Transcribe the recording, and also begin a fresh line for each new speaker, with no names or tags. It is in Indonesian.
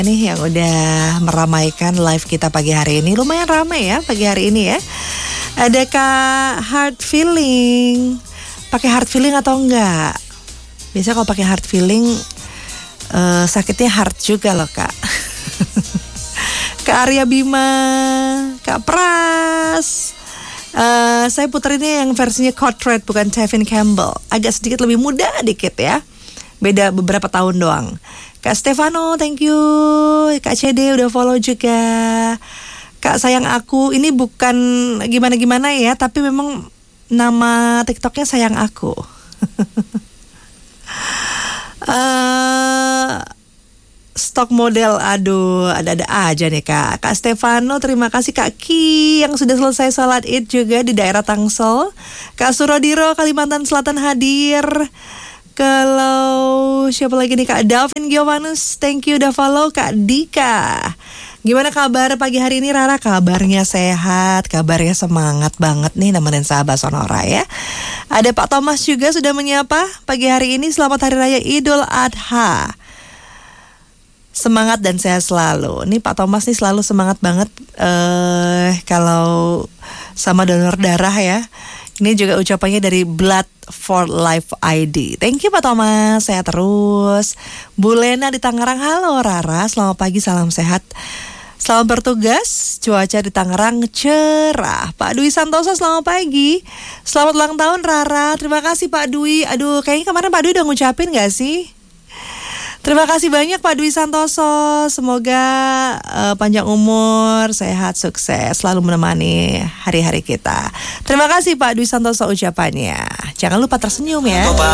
Nih yang udah meramaikan live kita pagi hari ini. Lumayan ramai ya pagi hari ini ya. Ada Kak Heart Feeling. Pakai heart feeling atau enggak? Biasa kalau pakai heart feeling sakitnya heart juga loh Kak. Kak Arya Bima, Kak Pras. Saya puterinnya yang versinya Cartwright bukan Tevin Campbell. Agak sedikit lebih muda dikit ya. Beda beberapa tahun doang. Kak Stefano, thank you. Kak CD udah follow juga. Kak sayang aku, ini bukan gimana-gimana ya, tapi memang nama TikToknya sayang aku. Stok model, aduh, ada-ada aja nih Kak. Kak Stefano, terima kasih Kak Ki yang sudah selesai sholat Id juga di daerah Tangsel. Kak Surodiro, Kalimantan Selatan hadir. Kalau siapa lagi nih Kak Davin Giovanus, thank you udah follow. Kak Dika, gimana kabar pagi hari ini Rara? Kabarnya sehat, kabarnya semangat banget nih nemenin sahabat Sonora ya. Ada Pak Thomas juga sudah menyapa pagi hari ini. Selamat Hari Raya Idul Adha. Semangat dan sehat selalu. Nih Pak Thomas nih selalu semangat banget kalau sama donor darah ya. Ini juga ucapannya dari Blood for Life ID. Thank you Pak Thomas, sehat terus. Bu Lena di Tangerang, halo Rara, selamat pagi, salam sehat. Selamat bertugas, cuaca di Tangerang cerah. Pak Dwi Santoso, selamat pagi. Selamat ulang tahun Rara, terima kasih Pak Dwi. Aduh, kayaknya kemarin Pak Dwi udah ngucapin gak sih? Terima kasih banyak Pak Dwi Santoso. Semoga panjang umur, sehat, sukses, selalu menemani hari-hari kita. Terima kasih Pak Dwi Santoso ucapannya. Jangan lupa tersenyum ya.